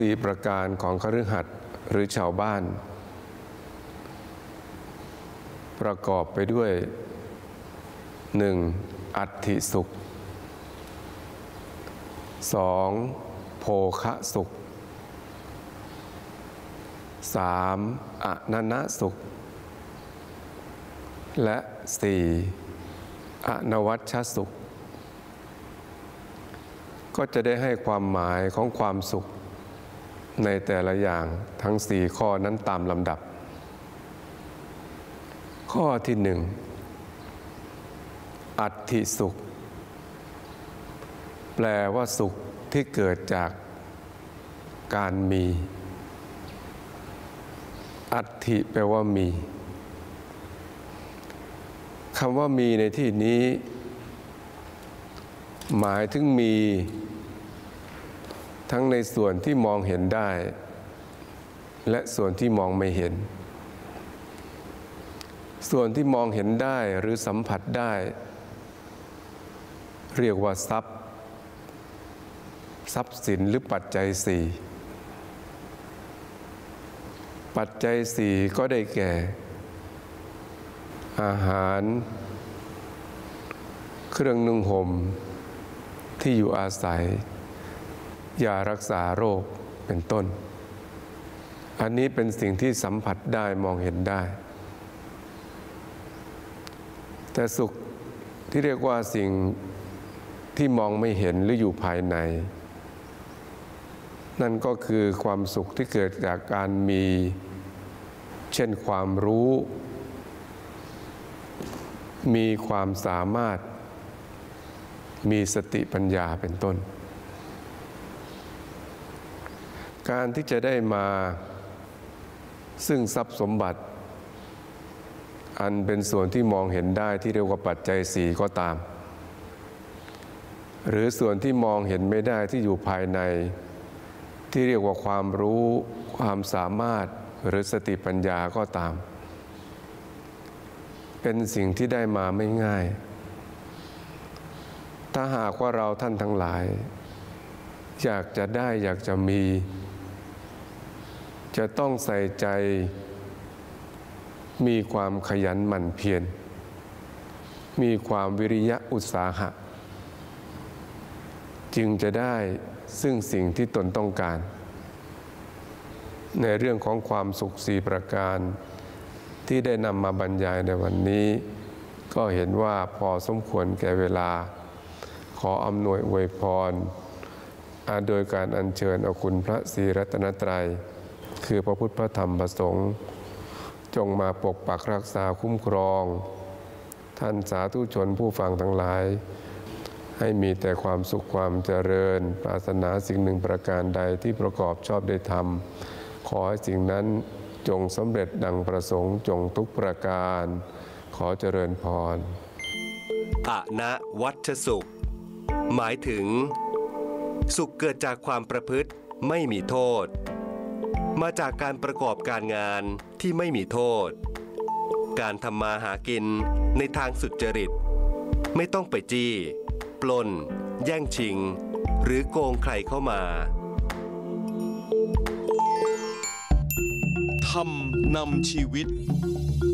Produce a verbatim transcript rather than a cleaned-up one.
สี่ประการของคฤหัสถ์หรือชาวบ้านประกอบไปด้วย หนึ่ง. อัตถิสุข สอง. โภคะสุข สาม. อนันนสุข และ สี่. อนวัชชสุขก็จะได้ให้ความหมายของความสุขในแต่ละอย่างทั้งสี่ข้อนั้นตามลำดับข้อที่หนึ่งอัตถิสุขแปลว่าสุขที่เกิดจากการมีอัตถิแปลว่ามีคำว่ามีในที่นี้หมายถึงมีทั้งในส่วนที่มองเห็นได้และส่วนที่มองไม่เห็นส่วนที่มองเห็นได้หรือสัมผัสได้เรียกว่าทรัพย์ทรัพย์สินหรือปัจจัยสี่ปัจจัยสี่ก็ได้แก่อาหารเครื่องนุ่งห่มที่อยู่อาศัยยารักษาโรคเป็นต้นอันนี้เป็นสิ่งที่สัมผัสได้มองเห็นได้แต่สุขที่เรียกว่าสิ่งที่มองไม่เห็นหรืออยู่ภายในนั่นก็คือความสุขที่เกิดจากการมีเช่นความรู้มีความสามารถมีสติปัญญาเป็นต้นการที่จะได้มาซึ่งทรัพย์สมบัติอันเป็นส่วนที่มองเห็นได้ที่เรียกว่าปัจจัยสี่ก็ตามหรือส่วนที่มองเห็นไม่ได้ที่อยู่ภายในที่เรียกว่าความรู้ความสามารถหรือสติปัญญาก็ตามเป็นสิ่งที่ได้มาไม่ง่ายถ้าหากว่าเราท่านทั้งหลายอยากจะได้อยากจะมีจะต้องใส่ใจมีความขยันหมั่นเพียรมีความวิริยะอุตสาหะจึงจะได้ซึ่งสิ่งที่ตนต้องการในเรื่องของความสุขสี่ประการที่ได้นำมาบรรยายในวันนี้ก็เห็นว่าพอสมควรแก่เวลาขออำนวยอวยพรโดยการอัญเชิญเอาคุณพระศรีรัตนตรัยคือพระพุทธพระธรรมพระสงฆ์จงมาปกปักรักษาคุ้มครองท่านสาธุชนผู้ฟังทั้งหลายให้มีแต่ความสุขความเจริญปรารถนาสิ่งหนึ่งประการใดที่ประกอบชอบได้ทำขอให้สิ่งนั้นจงสำเร็จดังประสงค์จงทุกประการขอเจริญพรอนะวัชสุขหมายถึงสุขเกิดจากความประพฤติไม่มีโทษมาจากการประกอบการงานที่ไม่มีโทษการทำมาหากินในทางสุจริตไม่ต้องไปจี้ปล้นแย่งชิงหรือโกงใครเข้ามาธรรมนำชีวิต